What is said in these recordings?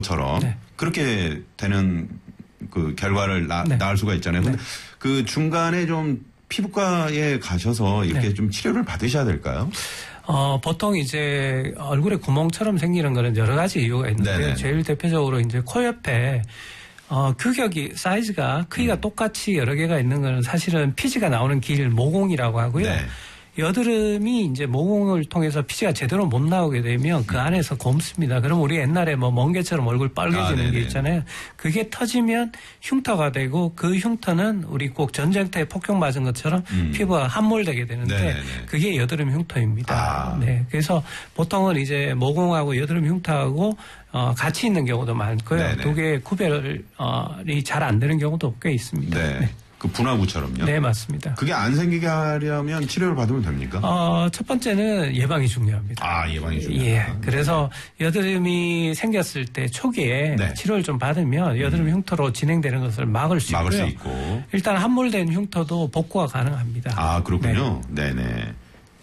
처럼 네. 그렇게 되는 그 결과를 네. 낳을 수가 있잖아요. 근데 네. 그 중간에 좀 피부과에 가셔서 이렇게 네. 좀 치료를 받으셔야 될까요? 보통 이제 얼굴에 구멍처럼 생기는 거는 여러 가지 이유가 있는데요. 네네. 제일 대표적으로 이제 코 옆에 규격이 사이즈가 크기가 똑같이 여러 개가 있는 거는 사실은 피지가 나오는 길 모공이라고 하고요. 네. 여드름이 이제 모공을 통해서 피지가 제대로 못 나오게 되면 그 안에서 곰습니다. 그럼 우리 옛날에 뭐 멍게처럼 얼굴 빨개지는 게 있잖아요. 그게 터지면 흉터가 되고 그 흉터는 우리 꼭 전쟁터에 폭격 맞은 것처럼 피부가 함몰되게 되는데 네네네. 그게 여드름 흉터입니다. 아. 네. 그래서 보통은 이제 모공하고 여드름 흉터하고 같이 있는 경우도 많고요. 네네. 두 개의 구별이 잘 안 되는 경우도 꽤 있습니다. 네. 그 분화구처럼요? 네, 맞습니다. 그게 안 생기게 하려면 치료를 받으면 됩니까? 첫 번째는 예방이 중요합니다. 아, 예방이 중요해요. 예. 그래서 여드름이 생겼을 때 초기에 네. 치료를 좀 받으면 여드름 흉터로 진행되는 것을 막을 수 있고요. 막을 수 있고. 일단 함몰된 흉터도 복구가 가능합니다. 아, 그렇군요. 네. 네네.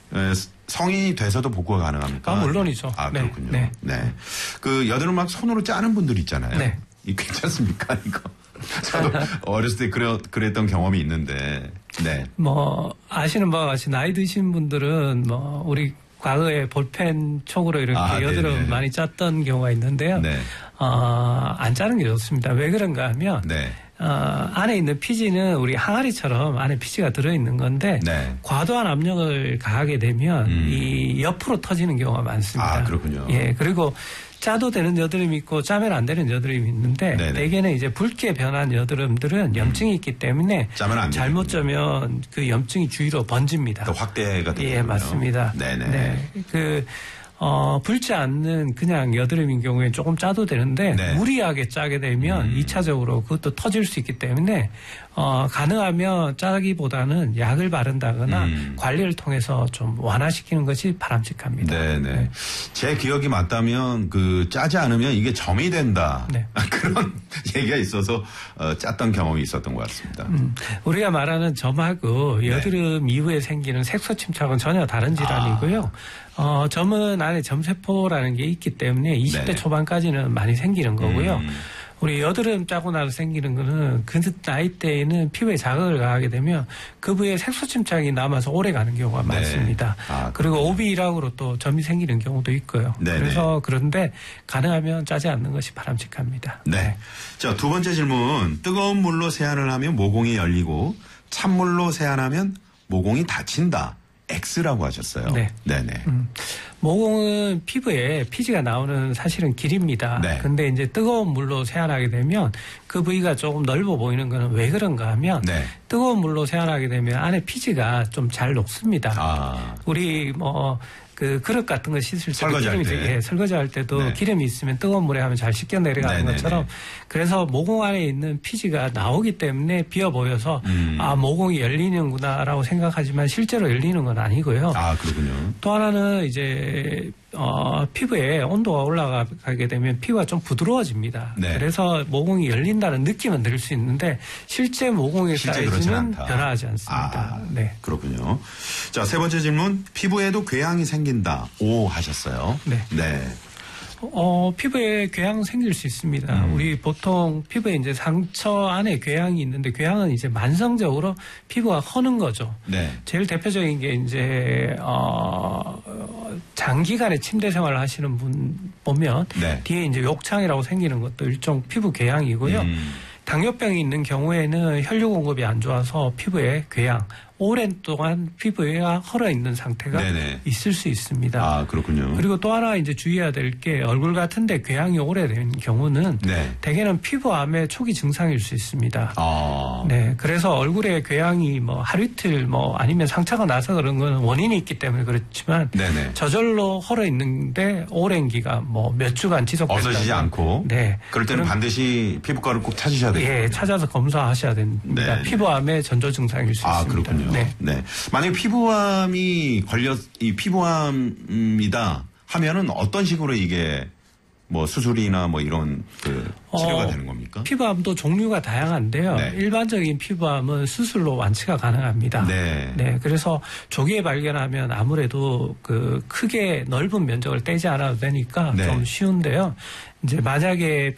성인이 돼서도 복구가 가능합니까? 물론이죠. 아, 네. 그렇군요. 네. 네. 그 여드름 막 손으로 짜는 분들 있잖아요. 네. 이 괜찮습니까, 이거? 저도 어렸을 때 그랬던 경험이 있는데, 네. 뭐 아시는 바와 같이 나이 드신 분들은 뭐 우리 과거에 볼펜 촉으로 이렇게 여드름 네네. 많이 짰던 경우가 있는데요. 네. 안 짜는 게 좋습니다. 왜 그런가 하면 네. 안에 있는 피지는 우리 항아리처럼 안에 피지가 들어있는 건데 네. 과도한 압력을 가하게 되면 이 옆으로 터지는 경우가 많습니다. 아, 그렇군요. 예, 그리고 짜도 되는 여드름이 있고 짜면 안 되는 여드름이 있는데 네네. 대개는 이제 붉게 변한 여드름들은 염증이 있기 때문에 짜면 안 잘못 되는군요. 짜면 그 염증이 주위로 번집니다. 또 확대가 되는군요. 예, 맞습니다. 네네. 네. 붉지 않는 그냥 여드름인 경우에 조금 짜도 되는데 네. 무리하게 짜게 되면 2차적으로 그것도 터질 수 있기 때문에 가능하면 짜기보다는 약을 바른다거나 관리를 통해서 좀 완화시키는 것이 바람직합니다. 네네. 제 기억이 맞다면 그 짜지 않으면 이게 점이 된다. 네. 그런 얘기가 있어서 짰던 경험이 있었던 것 같습니다. 우리가 말하는 점하고 여드름 이후에 생기는 색소 침착은 전혀 다른 질환이고요. 점은 안에 점세포라는 게 있기 때문에 20대 네네. 초반까지는 많이 생기는 거고요. 우리 여드름 짜고 나서 생기는 거는 그 나이대에는 피부에 자극을 가하게 되면 그 부위에 색소 침착이 남아서 오래 가는 경우가 네. 많습니다. 아, 그리고 오비일학으로 또 점이 생기는 경우도 있고요. 네네. 그래서 그런데 가능하면 짜지 않는 것이 바람직합니다. 네. 자, 두 번째 질문. 뜨거운 물로 세안을 하면 모공이 열리고 찬물로 세안하면 모공이 닫힌다. X라고 하셨어요. 네. 네네. 모공은 피부에 피지가 나오는 사실은 길입니다. 네. 근데 이제 뜨거운 물로 세안하게 되면 그 부위가 조금 넓어 보이는 거는 왜 그런가 하면 네. 뜨거운 물로 세안하게 되면 안에 피지가 좀 잘 녹습니다. 아. 우리 그 그릇 같은 거 씻을 때 설거지할 때. 예, 설거지할 때도 네. 기름이 있으면 뜨거운 물에 하면 잘 씻겨 내려가는 네네네. 것처럼 그래서 모공 안에 있는 피지가 나오기 때문에 비어 보여서 모공이 열리는구나라고 생각하지만 실제로 열리는 건 아니고요. 아, 그렇군요. 또 하나는 이제 피부에 온도가 올라가게 되면 피부가 좀 부드러워집니다. 네. 그래서 모공이 열린다는 느낌은 들 수 있는데 실제 모공의 실제 그렇진 사이즈는 않다. 변화하지 않습니다. 아, 네. 그렇군요. 자, 세 번째 질문. 피부에도 궤양이 생긴다. 오 하셨어요. 네. 네. 피부에 궤양 생길 수 있습니다. 우리 보통 피부에 이제 상처 안에 궤양이 있는데 궤양은 이제 만성적으로 피부가 허는 거죠. 네. 제일 대표적인 게 이제 장기간의 침대 생활을 하시는 분 보면 네. 뒤에 이제 욕창이라고 생기는 것도 일종 피부 궤양이고요. 당뇨병이 있는 경우에는 혈류 공급이 안 좋아서 피부에 궤양, 오랜 동안 피부가 헐어 있는 상태가 네네. 있을 수 있습니다. 아, 그렇군요. 그리고 또 하나 이제 주의해야 될 게 얼굴 같은데 궤양이 오래된 경우는 네. 대개는 피부암의 초기 증상일 수 있습니다. 아. 네, 그래서 얼굴에 궤양이 하루 이틀 아니면 상처가 나서 그런 건 원인이 있기 때문에 그렇지만 네네. 저절로 헐어 있는데 오랜 기간 몇 주간 지속된다. 어서지지 않고. 네. 그럴 때는 반드시 피부과를 꼭 찾으셔야 돼요. 예, 찾아서 검사하셔야 됩니다. 네. 피부암의 전조 증상일 수 아, 있습니다. 그렇군요. 네. 네. 만약에 이 피부암이다 하면은 어떤 식으로 이게 수술이나 이런 치료가 되는 겁니까? 피부암도 종류가 다양한데요. 네. 일반적인 피부암은 수술로 완치가 가능합니다. 네. 네. 그래서 조기에 발견하면 아무래도 크게 넓은 면적을 떼지 않아도 되니까 네. 좀 쉬운데요. 이제 만약에